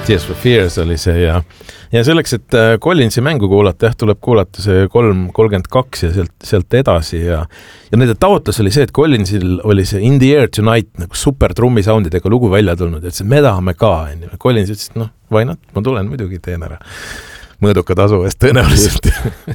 Tears for Fears oli see ja selleks, et Collinsi mängu kuulata, tuleb kuulata see 3:32 ja sealt edasi ja nende taotlus oli see, et Collinsil oli see In the Air Tonight nagu super trummisoundidega lugu välja tulnud, et see me tahame ka. Collins ütles, et why not, ma tulen muidugi teen ära. Mõõduka tasu eest tõenäoliselt.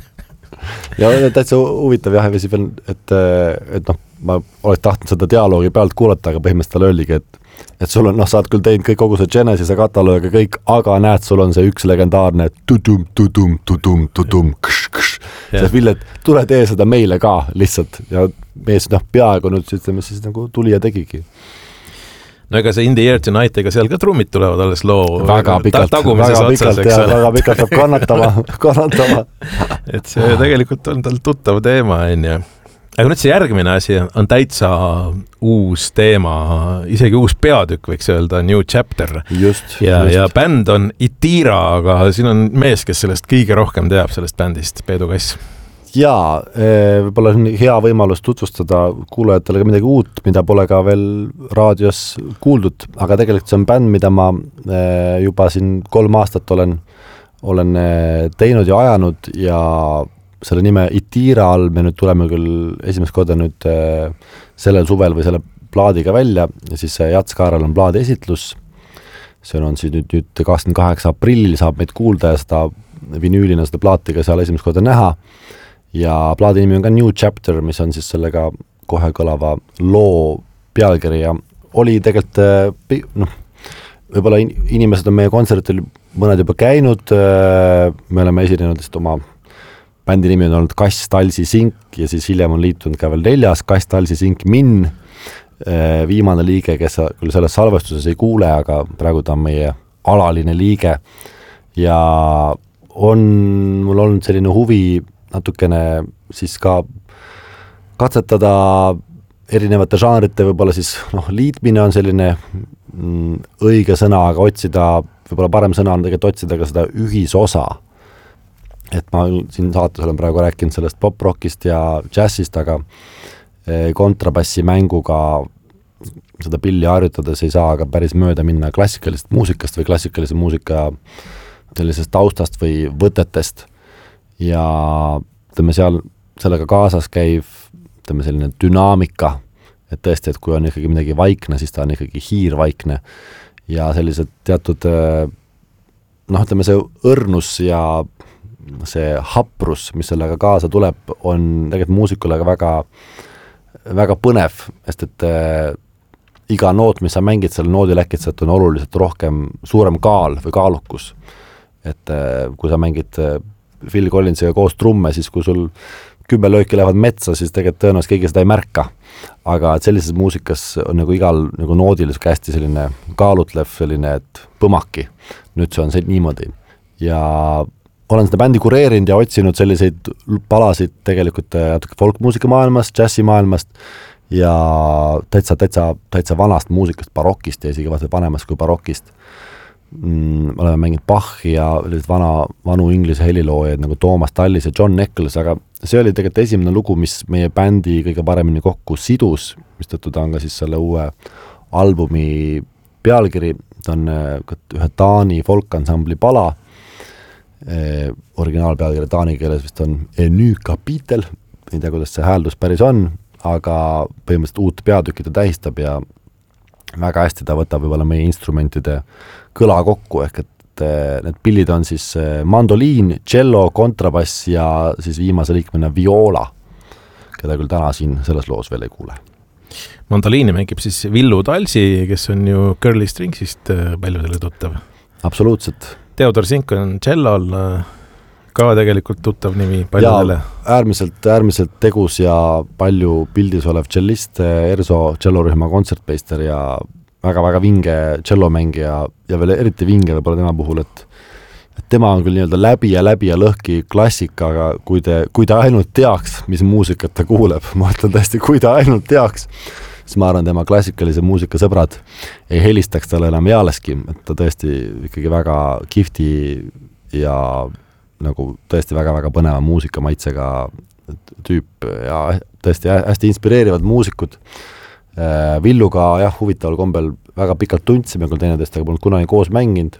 Ja täitsa huvitav jah, et ma oleks tahtnud seda dialoogi pealt kuulata, aga põhimõtteliselt tal öeldigi, et sul on, saad küll teinud kõik kogu see Genesise kataloogi kõik, aga näed, sul on see üks legendaarne tudum, kš. See Ville, et tule tee seda meile ka lihtsalt ja mees peaaegu nüüd ütleme siis nagu tuli ja tegigi. No ega see In the Air Tonight, ega seal ka trummid tulevad alles loo väga pikalt peab kannatama. Et see tegelikult on tal tuttav teema, on. Aga nüüd see järgmine asi on täitsa uus teema, isegi uus peatükk võiks öelda, New Chapter. Just. Ja bänd on Itira, aga siin on mees, kes sellest kõige rohkem teab sellest bändist, Peedu Kass. Jaa, võib-olla on hea võimalus tutvustada kuulajatele ka midagi uut, mida pole ka veel raadios kuuldud, aga tegelikult see on bänd, mida ma juba siin 3 aastat olen teinud ja ajanud ja selle nime Itira all me nüüd tuleme küll esimest korda nüüd sellel suvel või selle plaadiga välja ja siis Jats Kaaral on plaadi esitlus. See on siis nüüd 28. aprillil saab meid kuulda ja seda vinüülina seda plaatiga seal esimest korda näha. Ja plaadi nimi on ka New Chapter, mis on siis sellega kohe kõlava loo pealkiri ja oli tegelikult, võib-olla inimesed on meie kontsertil mõned juba käinud, me oleme esinenud oma bändi nimi on olnud Kass Talsi Sink ja siis hiljem on liitunud ka veel 4. Kass Talsi Sink Min, viimane liige, kes küll selles salvestuses ei kuule, aga praegu ta on meie alaline liige ja on mul olnud selline huvi natukene siis ka katsetada erinevate žanrite, võib-olla siis liitmine on selline õige sõna, aga otsida, võib-olla parem sõna on tegelikult otsida ka seda ühisosa. Et ma siin saates olen praegu rääkinud sellest pop-rockist ja jazzist, aga kontrabassi mänguga seda pilli harjutades ei saa aga päris mööda minna klassikalisest muusikast või klassikalise muusika sellisest taustast või võtetest. Ja seal sellega kaasas käiv selline dünaamika, et tõesti, et kui on ikkagi midagi vaikne, siis ta on ikkagi hiirvaikne ja sellised teatud see õrnus ja see haprus, mis sellega kaasa tuleb, on tegelikult muusikule väga, väga põnev, sest et iga noot, mis sa mängid selle noodil äkitselt on oluliselt rohkem suurem kaal või kaalukus. Et kui sa mängid Phil Collinsiga koos trumme, siis kui sul 10 lööki lähevad metsa, siis tegelikult tõenäoliselt keegi seda ei märka. Aga sellises muusikas on nagu igal nagu noodil hästi selline kaalutlev, selline, et põmaki. Nüüd see on niimoodi. Ja olen seda bändi kureerinud ja otsinud selliseid palasid tegelikult folkmuusika maailmast, jazzi maailmast ja täitsa vanast muusikast, barokist ja isegi vanemast kui barokist. Oleme mänginud Bachi ja vanu inglise heliloojaid nagu Thomas Tallis ja John Eccles, aga see oli tegelikult esimene lugu, mis meie bändi kõige paremini kokku sidus, mis tõttu ta on ka siis selle uue albumi pealkiri, ta on ühe Taani folkansambli pala, originaalpealkiri taani keeles vist on Eny Kapitel, ei tea, kuidas see hääldus päris on, aga põhimõtteliselt uut peatükki ta tähistab ja väga hästi ta võtab võib-olla meie instrumentide kõla kokku, ehk et need pillid on siis mandoliin, cello, kontrabass ja siis viimase liikmena viola, keda küll täna siin selles loos veel ei kuule. Mandoliini mängib siis Villu Talsi, kes on ju Curly Stringsist paljudele tuttav. Absoluutselt. Theodor Sink on cellol ka tegelikult tuttav nimi paljudele. Ja äärmiselt tegus ja palju pildis olev cellist, Erso cellorühma kontsertmeister ja väga vinge cellomängija ja veel eriti vinge võib-olla tema puhul, et tema on küll nii-öelda läbi ja lõhki klassika, aga kui ta ainult teaks, mis muusikat ta kuuleb, ma ütlen tõesti, kui ta ainult teaks, siis ma arvan, tema klassikalise muusika sõbrad ei helistaks talle enam ealeski, et ta tõesti ikkagi väga kihvti ja nagu tõesti väga põneva muusikamaitsega tüüp ja tõesti hästi inspireerivad muusikud. Villuga jah, huvitaval kombel väga pikalt tundsime küll teineteist, aga polnud kunagi koos mänginud.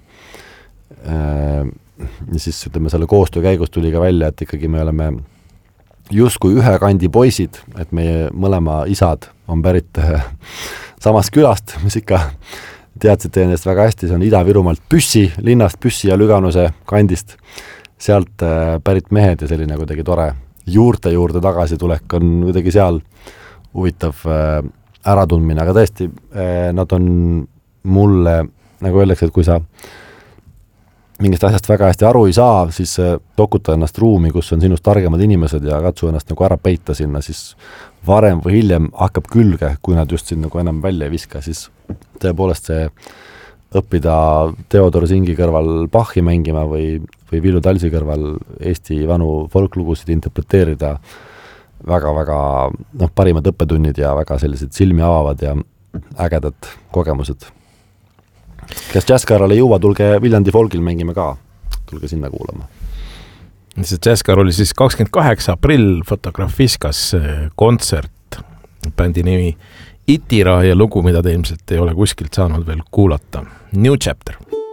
Ja siis ütleme, selle koostöö käigus tuli ka välja, et ikkagi me oleme justkui ühe kandi poisid, et meie mõlema isad on pärit samast külast, mis ikka teadsid teineteist väga hästi, see on Ida-Virumaalt Püssi, linnast Püssi ja Lüganuse kandist, sealt pärit mehed ja selline kuidagi tore juurte juurde tagasi tulek on kuidagi seal huvitav äratundmine, aga tõesti, nad on mulle, nagu öeldakse, et kui sa mingist asjast väga hästi aru ei saa, siis dokuta ennast ruumi, kus on sinust targemad inimesed ja katsu ennast nagu ära peita sinna, siis varem või hiljem hakkab külge, kui nad just sind nagu enam välja ei viska, siis tõepoolest see õppida Theodor Singi kõrval Bachi mängima või Villu Talsi kõrval Eesti vanu folklugusid interpreteerida väga-väga parimad õppetunnid ja väga sellised silmi avavad ja ägedad kogemused. Kes Jazzcarole ei jõua, tulge Viljandi Folgil mängime ka, tulge sinna kuulama. See Jazzcar oli siis 28. aprill Fotografiskas kontsert, bändi nimi Itira ja lugu, mida te ilmselt ei ole kuskilt saanud veel kuulata. New Chapter.